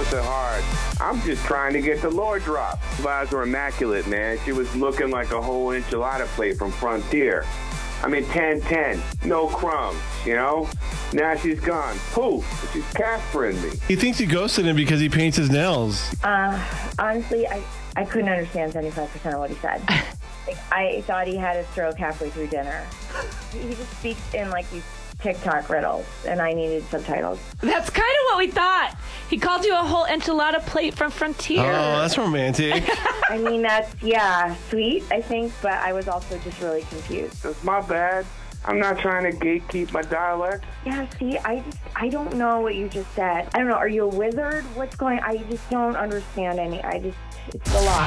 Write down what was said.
bless her heart. I'm just trying to get the Lord drop. Her eyes were immaculate, man. She was looking like a whole enchilada plate from Frontier. I mean, 10-10, no crumbs, you know? Now she's gone. Poof, she's Caspering me. He thinks you ghosted him because he paints his nails. Honestly, I couldn't understand 75% of what he said. I thought he had a stroke halfway through dinner. He just speaks in like these TikTok riddles, and I needed subtitles. That's kind of what we thought. He called you a whole enchilada plate from Frontier. Oh, that's romantic. I mean, that's, sweet, I think, but I was also just really confused. That's my bad. I'm not trying to gatekeep my dialect. Yeah, see, I don't know what you just said. I don't know, are you a wizard? What's going on? I just don't understand it's a lot.